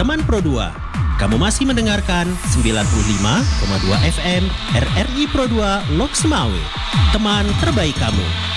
Teman Pro 2, kamu masih mendengarkan 95,2 FM RRI Pro 2 Lok Semawe. Teman terbaik kamu.